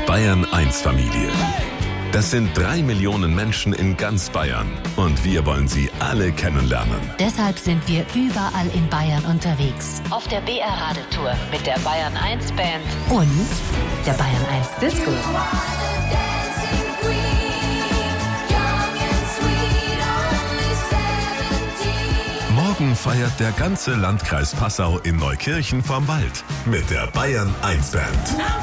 Bayern 1 Familie. Das sind 3 Millionen Menschen in ganz Bayern und wir wollen sie alle kennenlernen. Deshalb sind wir überall in Bayern unterwegs. Auf der BR-Radeltour mit der Bayern 1 Band und der Bayern 1 Disco. Morgen feiert der ganze Landkreis Passau in Neukirchen vorm Wald mit der Bayern 1 Band.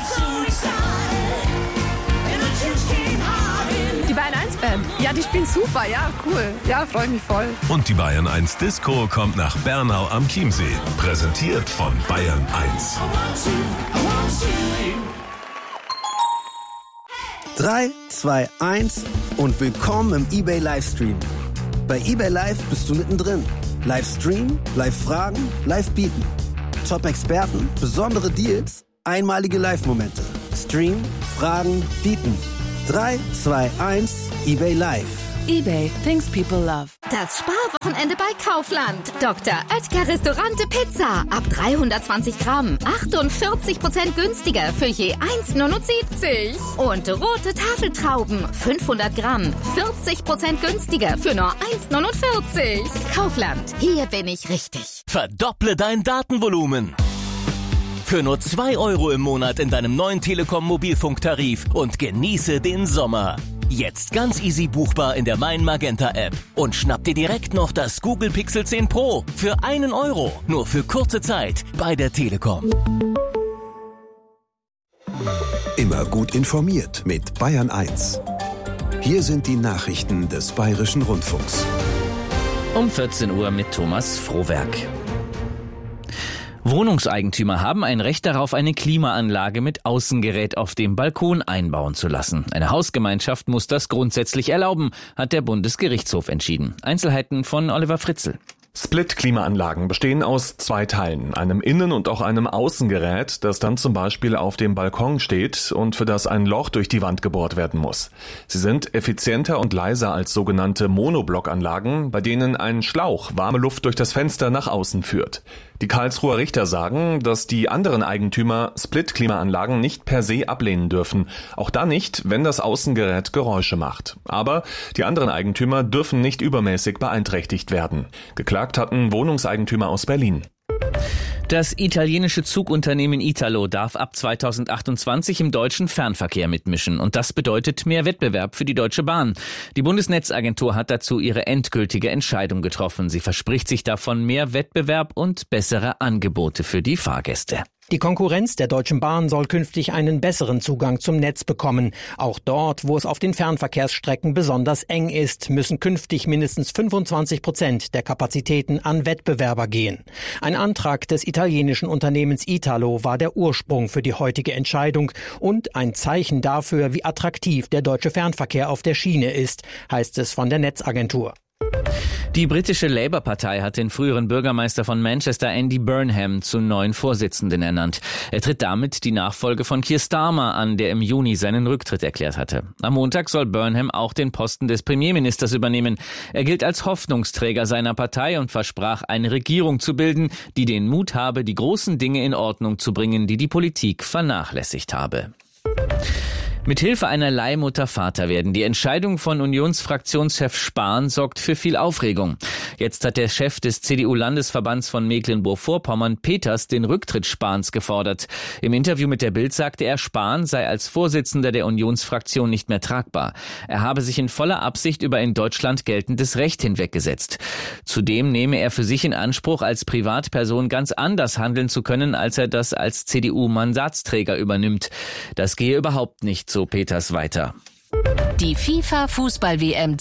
Die Bayern 1 Band, ja, die spielen super, ja, cool. Ja, freue ich mich voll. Und die Bayern 1 Disco kommt nach Bernau am Chiemsee. Präsentiert von Bayern 1. 3, 2, 1 und willkommen im eBay Livestream. Bei eBay Live bist du mittendrin. Livestream, Live-Fragen, Live-Bieten. Top-Experten, besondere Deals, einmalige Live-Momente. Stream, Fragen, Bieten. 3, 2, 1, eBay Live. eBay, things people love. Das Sparwochenende bei Kaufland. Dr. Oetker Restaurante Pizza. Ab 320 Gramm. 48% günstiger für je 1,79. Und rote Tafeltrauben. 500 Gramm. 40% günstiger für nur 1,49. Kaufland. Hier bin ich richtig. Verdopple dein Datenvolumen. Für nur 2 € im Monat in deinem neuen Telekom-Mobilfunktarif und genieße den Sommer. Jetzt ganz easy buchbar in der Mein Magenta App. Und schnapp dir direkt noch das Google Pixel 10 Pro für 1 €. Nur für kurze Zeit bei der Telekom. Immer gut informiert mit Bayern 1. Hier sind die Nachrichten des Bayerischen Rundfunks. Um 14 Uhr mit Thomas Frohwerk. Wohnungseigentümer haben ein Recht darauf, eine Klimaanlage mit Außengerät auf dem Balkon einbauen zu lassen. Eine Hausgemeinschaft muss das grundsätzlich erlauben, hat der Bundesgerichtshof entschieden. Einzelheiten von Oliver Fritzl. Split-Klimaanlagen bestehen aus 2 Teilen, einem Innen- und auch einem Außengerät, das dann zum Beispiel auf dem Balkon steht und für das ein Loch durch die Wand gebohrt werden muss. Sie sind effizienter und leiser als sogenannte Monoblockanlagen, bei denen ein Schlauch warme Luft durch das Fenster nach außen führt. Die Karlsruher Richter sagen, dass die anderen Eigentümer Split-Klimaanlagen nicht per se ablehnen dürfen. Auch dann nicht, wenn das Außengerät Geräusche macht. Aber die anderen Eigentümer dürfen nicht übermäßig beeinträchtigt werden. Geklagt hatten Wohnungseigentümer aus Berlin. Das italienische Zugunternehmen Italo darf ab 2028 im deutschen Fernverkehr mitmischen. Und das bedeutet mehr Wettbewerb für die Deutsche Bahn. Die Bundesnetzagentur hat dazu ihre endgültige Entscheidung getroffen. Sie verspricht sich davon mehr Wettbewerb und bessere Angebote für die Fahrgäste. Die Konkurrenz der Deutschen Bahn soll künftig einen besseren Zugang zum Netz bekommen. Auch dort, wo es auf den Fernverkehrsstrecken besonders eng ist, müssen künftig mindestens 25% der Kapazitäten an Wettbewerber gehen. Ein Antrag des italienischen Unternehmens Italo war der Ursprung für die heutige Entscheidung und ein Zeichen dafür, wie attraktiv der deutsche Fernverkehr auf der Schiene ist, heißt es von der Netzagentur. Die britische Labour-Partei hat den früheren Bürgermeister von Manchester Andy Burnham zum neuen Vorsitzenden ernannt. Er tritt damit die Nachfolge von Keir Starmer an, der im Juni seinen Rücktritt erklärt hatte. Am Montag soll Burnham auch den Posten des Premierministers übernehmen. Er gilt als Hoffnungsträger seiner Partei und versprach, eine Regierung zu bilden, die den Mut habe, die großen Dinge in Ordnung zu bringen, die die Politik vernachlässigt habe. Mithilfe einer Leihmutter Vater werden. Die Entscheidung von Unionsfraktionschef Spahn sorgt für viel Aufregung. Jetzt hat der Chef des CDU-Landesverbands von Mecklenburg-Vorpommern, Peters, den Rücktritt Spahns gefordert. Im Interview mit der Bild sagte er, Spahn sei als Vorsitzender der Unionsfraktion nicht mehr tragbar. Er habe sich in voller Absicht über in Deutschland geltendes Recht hinweggesetzt. Zudem nehme er für sich in Anspruch, als Privatperson ganz anders handeln zu können, als er das als CDU-Mandatsträger übernimmt. Das gehe überhaupt nicht, so Peters weiter. Die FIFA-Fußball-WM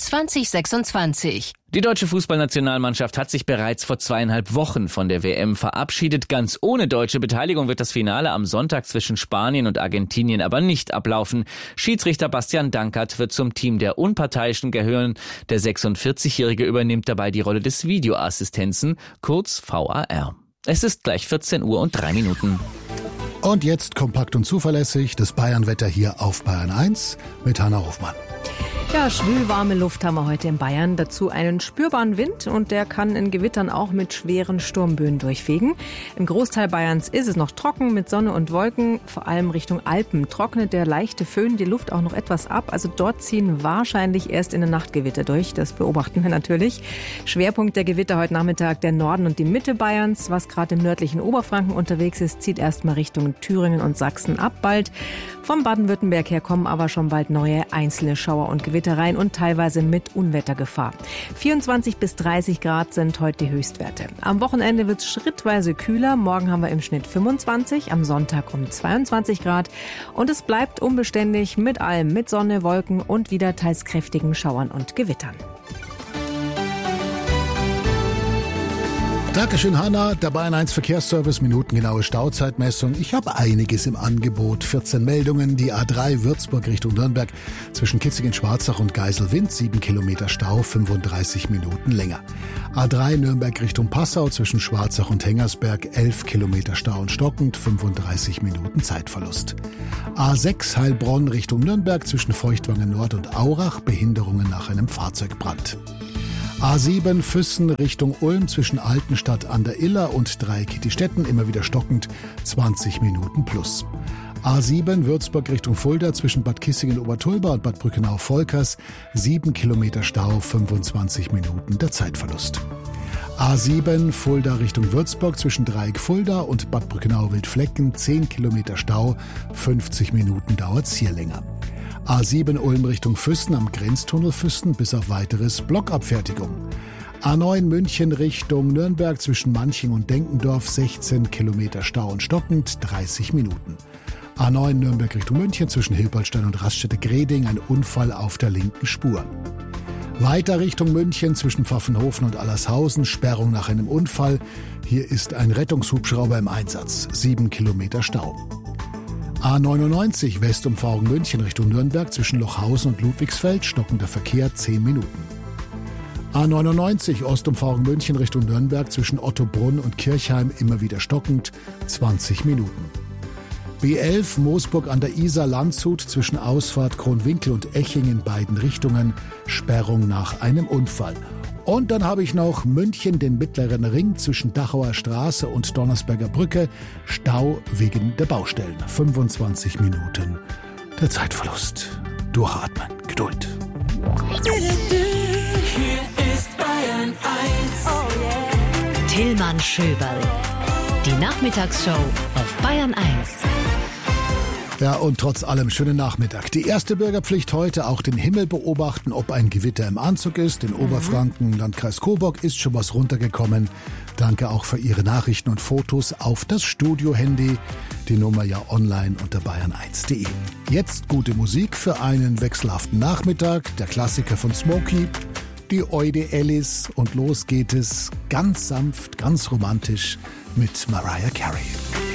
2026. Die deutsche Fußballnationalmannschaft hat sich bereits vor 2,5 Wochen von der WM verabschiedet. Ganz ohne deutsche Beteiligung wird das Finale am Sonntag zwischen Spanien und Argentinien aber nicht ablaufen. Schiedsrichter Bastian Dankert wird zum Team der Unparteiischen gehören. Der 46-Jährige übernimmt dabei die Rolle des Videoassistenzen, kurz VAR. Es ist gleich 14 Uhr und 3 Minuten. Und jetzt kompakt und zuverlässig das Bayern-Wetter hier auf Bayern 1 mit Hanna Hofmann. Ja, schwülwarme Luft haben wir heute in Bayern. Dazu einen spürbaren Wind und der kann in Gewittern auch mit schweren Sturmböen durchfegen. Im Großteil Bayerns ist es noch trocken mit Sonne und Wolken. Vor allem Richtung Alpen trocknet der leichte Föhn die Luft auch noch etwas ab. Also dort ziehen wahrscheinlich erst in der Nacht Gewitter durch. Das beobachten wir natürlich. Schwerpunkt der Gewitter heute Nachmittag der Norden und die Mitte Bayerns. Was gerade im nördlichen Oberfranken unterwegs ist, zieht erstmal Richtung Thüringen und Sachsen ab bald. Vom Baden-Württemberg her kommen aber schon bald neue einzelne Schauer und Gewitter rein und teilweise mit Unwettergefahr. 24 bis 30 Grad sind heute die Höchstwerte. Am Wochenende wird es schrittweise kühler. Morgen haben wir im Schnitt 25, am Sonntag um 22 Grad. Und es bleibt unbeständig mit allem, mit Sonne, Wolken und wieder teils kräftigen Schauern und Gewittern. Dankeschön, Hanna. Der Bayern 1 Verkehrsservice, minutengenaue Stauzeitmessung. Ich habe einiges im Angebot. 14 Meldungen. Die A3 Würzburg Richtung Nürnberg zwischen Kitzingen-Schwarzach und Geiselwind. 7 Kilometer Stau, 35 Minuten länger. A3 Nürnberg Richtung Passau zwischen Schwarzach und Hengersberg. 11 Kilometer Stau und stockend, 35 Minuten Zeitverlust. A6 Heilbronn Richtung Nürnberg zwischen Feuchtwangen Nord und Aurach. Behinderungen nach einem Fahrzeugbrand. A7 Füssen Richtung Ulm zwischen Altenstadt an der Iller und Dreieck-Kittistetten, immer wieder stockend, 20 Minuten plus. A7 Würzburg Richtung Fulda zwischen Bad Kissingen-Obertulba und Bad Brückenau-Volkers, 7 Kilometer Stau, 25 Minuten der Zeitverlust. A7 Fulda Richtung Würzburg zwischen Dreieck Fulda und Bad Brückenau-Wildflecken, 10 Kilometer Stau, 50 Minuten dauert's hier länger. A7 Ulm Richtung Füssen am Grenztunnel Füssen bis auf weiteres Blockabfertigung. A9 München Richtung Nürnberg zwischen Manching und Denkendorf 16 Kilometer Stau und stockend 30 Minuten. A9 Nürnberg Richtung München zwischen Hilpoltstein und Raststätte-Greding ein Unfall auf der linken Spur. Weiter Richtung München zwischen Pfaffenhofen und Allershausen Sperrung nach einem Unfall. Hier ist ein Rettungshubschrauber im Einsatz. 7 Kilometer Stau. A99 Westumfahrung München Richtung Nürnberg zwischen Lochhausen und Ludwigsfeld, stockender Verkehr 10 Minuten. A99 Ostumfahrung München Richtung Nürnberg zwischen Ottobrunn und Kirchheim, immer wieder stockend, 20 Minuten. B11 Moosburg an der Isar Landshut zwischen Ausfahrt Kronwinkel und Eching in beiden Richtungen, Sperrung nach einem Unfall. Und dann habe ich noch München, den mittleren Ring zwischen Dachauer Straße und Donnersberger Brücke. Stau wegen der Baustellen. 25 Minuten. Der Zeitverlust. Durchatmen. Geduld. Hier ist Bayern 1. Oh yeah. Tillmann Schöberl. Die Nachmittagsshow auf Bayern 1. Ja, und trotz allem schönen Nachmittag. Die erste Bürgerpflicht heute, auch den Himmel beobachten, ob ein Gewitter im Anzug ist. In Oberfranken, Landkreis Coburg, ist schon was runtergekommen. Danke auch für Ihre Nachrichten und Fotos auf das Studio-Handy. Die Nummer ja online unter bayern1.de. Jetzt gute Musik für einen wechselhaften Nachmittag. Der Klassiker von Smokey, die Eude Ellis. Und los geht es ganz sanft, ganz romantisch mit Mariah Carey.